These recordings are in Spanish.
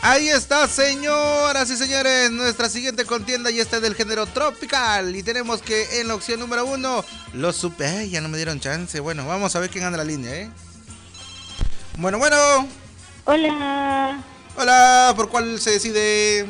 Ahí está, señoras y señores, nuestra siguiente contienda y esta es del género tropical. Y tenemos que en la opción número 1, los super... Ay, ya no me dieron chance. Bueno, vamos a ver quién anda la línea, ¿eh? Bueno. Hola. Hola, ¿por cuál se decide?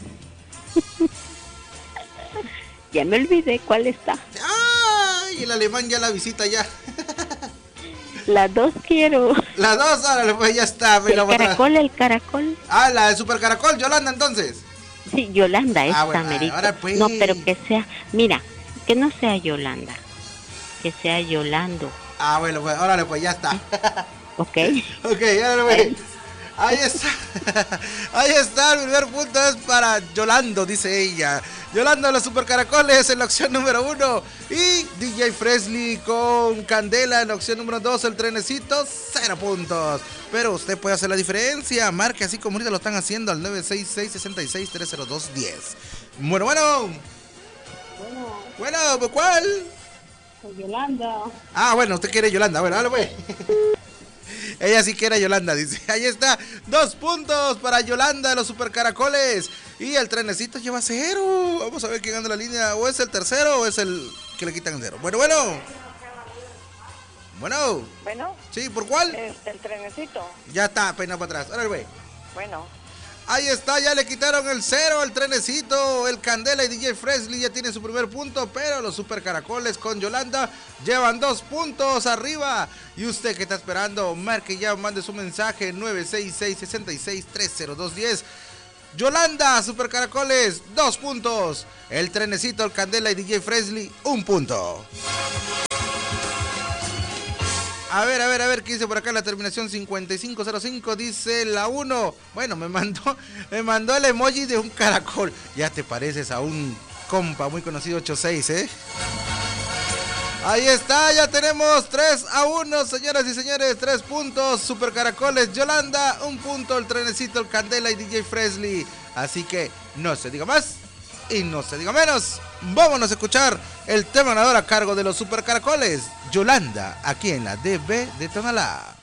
Ya me olvidé cuál está. ¡Ay! El alemán ya la visita ya. Las dos quiero. Las dos, ahora pues ya está. El caracol. Ah, la de Super Caracol, Yolanda entonces. Sí, Yolanda, esta bueno, merito. ahora pues. No, pero que sea, mira, que no sea Yolanda, que sea Yolando. Ah, bueno, pues, órale, pues ya está. Ok. Ok, órale, pues. Ahí está. Ahí está, el primer punto es para Yolando, dice ella. Yolanda, los Super Caracoles en la opción número 1. Y DJ Fresley con Candela en la opción número 2. El trenecito, 0 puntos. Pero usted puede hacer la diferencia. Marque así como ahorita lo están haciendo al 966-66-302-10. Bueno. Bueno, ¿cuál? Yolanda. Ah, bueno, usted quiere Yolanda. Bueno, dale pues. Ella sí quiere Yolanda, dice. Ahí está, 2 puntos para Yolanda de los Super Caracoles. Y el trenecito lleva 0. Vamos a ver quién anda en la línea. O es el tercero o es el que le quitan 0. Bueno. Bueno. Sí, ¿por cuál? El trenecito. Ya está, peinado para atrás. Órale, güey. Bueno. Ahí está, ya le quitaron el 0 al trenecito. El Candela y DJ Fresley ya tienen su primer punto, pero los Super Caracoles con Yolanda llevan 2 puntos arriba. Y usted que está esperando, marque ya, mande su mensaje 966-66-302-10. Yolanda, Super Caracoles, 2 puntos. El trenecito, el Candela y DJ Fresley, 1 punto. A ver, ¿qué dice por acá? La terminación 5505 dice la 1. Bueno, me mandó el emoji de un caracol. Ya te pareces a un compa muy conocido 86, ¿eh? Ahí está, ya tenemos 3-1, señoras y señores, 3 puntos. Super Caracoles, Yolanda, 1 punto. El trenecito, el Candela y DJ Fresley. Así que no se diga más y no se diga menos. Vámonos a escuchar el tema ganador a cargo de los Super Caracoles, Yolanda, aquí en la DB de Tonalá.